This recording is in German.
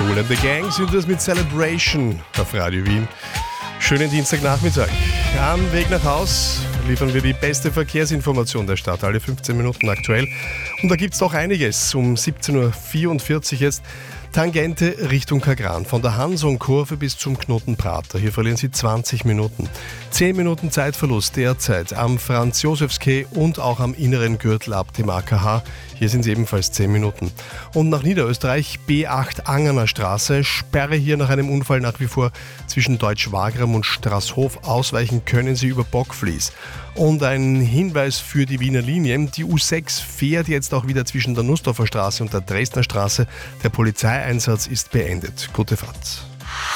Cool and the Gang sind das mit Celebration auf Radio Wien. Schönen Dienstagnachmittag. Am Weg nach Haus liefern wir die beste Verkehrsinformation der Stadt, alle 15 Minuten aktuell. Und da gibt es doch einiges. Um 17.44 Uhr jetzt Tangente Richtung Kagran. Von der Hanson-Kurve bis zum Knoten Prater. Hier verlieren Sie 20 Minuten. 10 Minuten Zeitverlust derzeit am Franz-Josefs-Quai und auch am inneren Gürtel ab dem AKH. Hier sind es ebenfalls 10 Minuten. Und nach Niederösterreich B8 Angerner Straße. Sperre hier nach einem Unfall nach wie vor zwischen Deutsch-Wagram und Straßhof. Ausweichen können Sie über Bockflies. Und ein Hinweis für die Wiener Linien. Die U6 fährt jetzt auch wieder zwischen der Nussdorfer Straße und der Dresdner Straße. Der Polizeieinsatz ist beendet. Gute Fahrt.